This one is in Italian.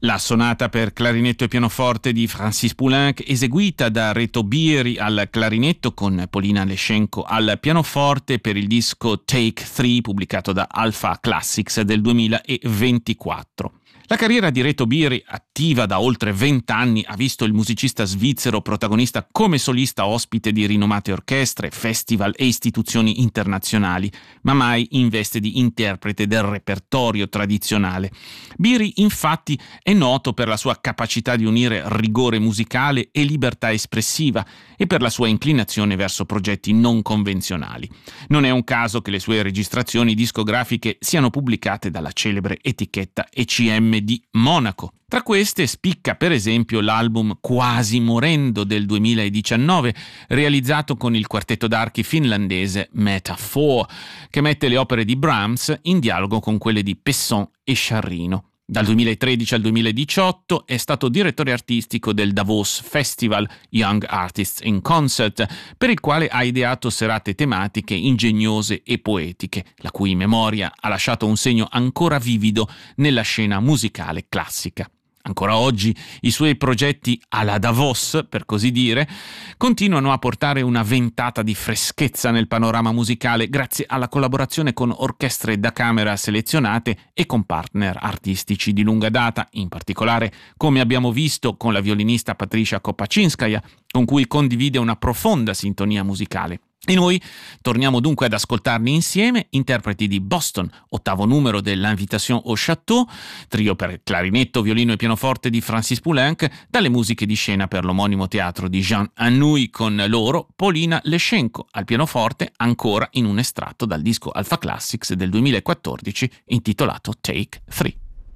La sonata per clarinetto e pianoforte di Francis Poulenc, eseguita da Reto Biri al clarinetto con Polina Leschenko al pianoforte per il disco Take 3 pubblicato da Alpha Classics del 2024. La carriera di Reto Biri, attiva da oltre 20 anni, ha visto il musicista svizzero protagonista come solista ospite di rinomate orchestre, festival e istituzioni internazionali, ma mai in veste di interprete del repertorio tradizionale. Biri, infatti, è noto per la sua capacità di unire rigore musicale e libertà espressiva e per la sua inclinazione verso progetti non convenzionali. Non è un caso che le sue registrazioni discografiche siano pubblicate dalla celebre etichetta ECM di Monaco. Tra queste spicca per esempio l'album Quasi morendo del 2019, realizzato con il quartetto d'archi finlandese Metaphor, che mette le opere di Brahms in dialogo con quelle di Pesson e Sciarrino. Dal 2013 al 2018 è stato direttore artistico del Davos Festival Young Artists in Concert, per il quale ha ideato serate tematiche ingegnose e poetiche, la cui memoria ha lasciato un segno ancora vivido nella scena musicale classica. Ancora oggi i suoi progetti alla Davos, per così dire, continuano a portare una ventata di freschezza nel panorama musicale grazie alla collaborazione con orchestre da camera selezionate e con partner artistici di lunga data, in particolare, come abbiamo visto, con la violinista Patricia Kopaczynskaja, con cui condivide una profonda sintonia musicale. E noi torniamo dunque ad ascoltarli insieme, interpreti di Boston, ottavo numero dell'Invitation au Château, trio per clarinetto, violino e pianoforte di Francis Poulenc, dalle musiche di scena per l'omonimo teatro di Jean Anouilh con loro Polina Leschenko al pianoforte, ancora in un estratto dal disco Alpha Classics del 2014 intitolato Take 3.